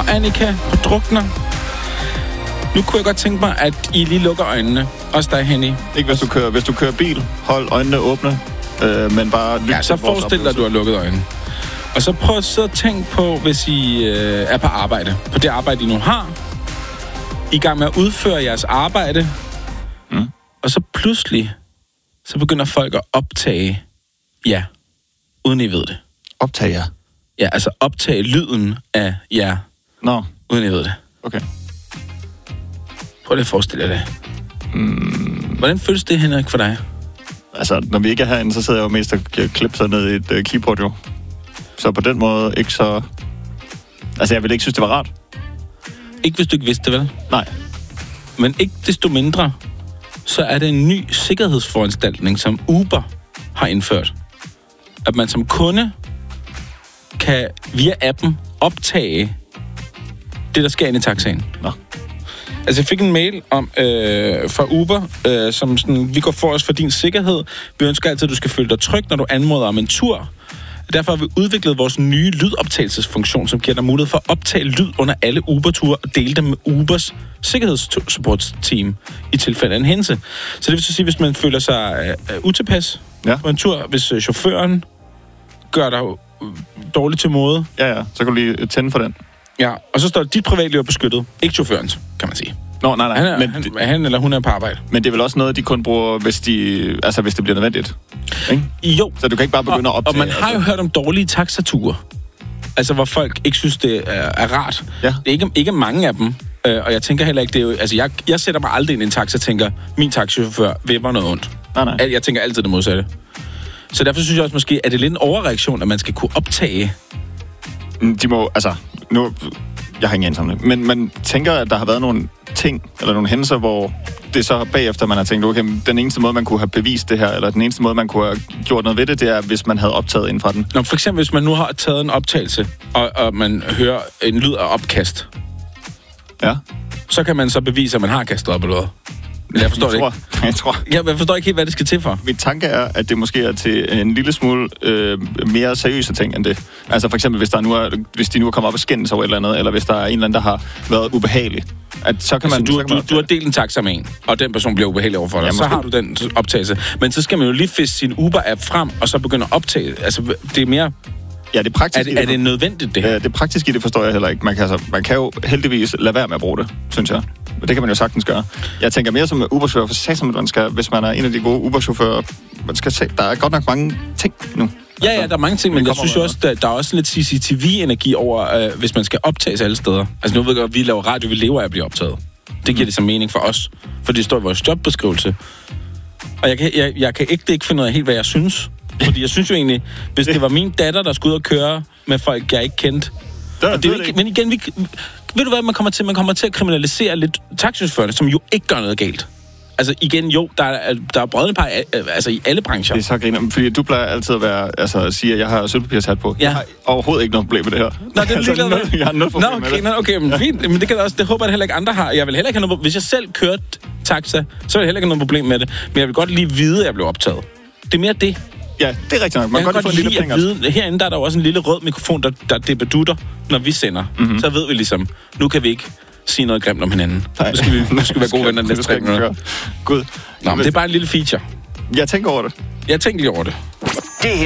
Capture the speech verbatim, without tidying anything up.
Og Annika på Drukner. Nu kunne jeg godt tænke mig, at I lige lukker øjnene. Også dig, Henny. Ikke hvis du kører, hvis du kører bil. Hold øjnene åbne. Øh, men bare... Ja, så forestil dig, at du har lukket øjnene. Og så prøv at sidde og tænke på, hvis I øh, er på arbejde. På det arbejde, I nu har. I er i gang med at udføre jeres arbejde. Mm. Og så pludselig, så begynder folk at optage jer, uden I ved det. Optage jer? Ja, altså optage lyden af jer, Nå. uden I ved det. Okay. Prøv lige at forestille jer det. Mm. Hvordan føles det, Henrik, for dig? Altså, når vi ikke er herinde, så sidder jeg jo mest og klipser ned i et uh, keyboard, jo. Så på den måde ikke så... Altså, jeg ville ikke synes, det var rart. Ikke hvis du ikke vidste det, vel? Nej. Men ikke desto mindre, så er det en ny sikkerhedsforanstaltning, som Uber har indført. At man som kunde kan via appen optage det, der sker inde i taxaen. Nå. Altså, jeg fik en mail om øh, fra Uber, øh, som sådan, vi går for os for din sikkerhed. Vi ønsker altid, at du skal føle dig tryg, når du anmoder om en tur. Derfor har vi udviklet vores nye lydoptagelsesfunktion, som giver dig mulighed for at optage lyd under alle Uber-ture og dele dem med Ubers sikkerhedssupportsteam i tilfælde af en hændelse. Så det vil så sige, hvis man føler sig øh, utilpas ja. på en tur, hvis øh, chaufføren gør dig øh, dårligt til mode. Ja, ja. Så kan du lige tænde for den. Ja, og så står der, dit privatliv er beskyttet. Ikke chaufførens, kan man sige. Nå, nej, nej. Han, er, men han, det, han eller hun er på arbejde. Men det er vel også noget, de kun bruger, hvis, de, altså, hvis det bliver nødvendigt? Ikke? Jo. Så du kan ikke bare begynde og, at optage... Og man har jo altså. hørt om dårlige taxature. Altså, hvor folk ikke synes, det er, er rart. Ja. Det er ikke, ikke mange af dem. Øh, og jeg tænker heller ikke, det er jo... Altså, jeg, jeg sætter mig aldrig ind i en taxa og tænker, min taxichauffør vil mig noget ondt. Nej, nej. Jeg tænker altid det modsatte. Så derfor synes jeg også måske, at det er lidt en overreaktion, at man skal kunne optage. De må... Altså, nu... Jeg har ingen anelse om det. Men man tænker, at der har været nogle ting, eller nogle hændelser, hvor det så bagefter, man har tænkt, okay, den eneste måde, man kunne have bevist det her, eller den eneste måde, man kunne have gjort noget ved det, det er, hvis man havde optaget inden fra den. Nå, for eksempel, hvis man nu har taget en optagelse, og, og man hører en lyd af opkast. Ja. Så kan man så bevise, at man har kastet op eller noget. Men jeg forstår jeg det tror, ikke. Jeg tror. Jeg, jeg forstår ikke helt, hvad det skal til for. Min tanke er, at det måske er til en lille smule øh, mere seriøse ting end det. Altså for eksempel, hvis, der nu er, hvis de nu er kommet op og skændes over et eller andet, eller hvis der er en eller anden, der har været ubehagelig. At så kan man, altså, du, så kan man du, du har delt en taxa med en, og den person bliver ubehagelig overfor dig. Ja, så har du den optagelse. Men så skal man jo lige fiske sin Uber-app frem, og så begynde at optage. Altså, det er mere... Ja, det er praktisk. Er det, er det nødvendigt, det her? Ja, det praktiske i det forstår jeg heller ikke. Man kan, altså, man kan jo heldigvis lade være med at bruge det, synes jeg. Men det kan man jo sagtens gøre. Jeg tænker mere som Uber-chauffør, for satan, man skal, hvis man er en af de gode Uber-chauffører, man skal se, der er godt nok mange ting nu. Ja, ja, der er mange ting, men jeg synes jo også, der, der er også lidt C C T V-energi over, øh, hvis man skal optages alle steder. Altså nu ved jeg godt, vi laver radio, vi lever af at blive optaget. Det giver det som mening for os, for det står i vores jobbeskrivelse. Og jeg kan, jeg, jeg kan ikke, det ikke finde ud af helt, hvad jeg synes. Fordi jeg synes jo egentlig, hvis det var min datter, der skulle ud og køre med folk, jeg ikke kendte. Der, og det er ikke, men igen, vi, ved du hvad man kommer til? Man kommer til at kriminalisere lidt taxichaufførerne, som jo ikke gør noget galt. Altså igen, jo, der er, der er brødende par, altså i alle brancher. Det er så griner, fordi du plejer altid at være, altså at sige, at jeg har sølvpapirshat på. Ja. Jeg har overhovedet ikke noget problem med det her. Nå, det er altså, nul, jeg har nul problem nå, okay, med det. Nå, okay, men fint. Men det kan også, det håber jeg heller ikke andre har. Jeg vil heller ikke have noget, hvis jeg selv kørte taxa, så vil jeg heller ikke have noget problem med det. Men jeg vil godt lige vide, at jeg blev optaget. Det er mere det. Ja, det er rigtigt nok. Man jeg kan godt, godt lide lide at vide, herinde der er der også en lille rød mikrofon, der, der debadutter, når vi sender. Mm-hmm. Så ved vi ligesom, nu kan vi ikke sige noget grimt om hinanden. Nej. Nu skal vi, nu skal vi være gode venner næste tre minutter. Gud. Nå, men det er bare en lille feature. Jeg tænker over det. Jeg tænker lige over det. Det her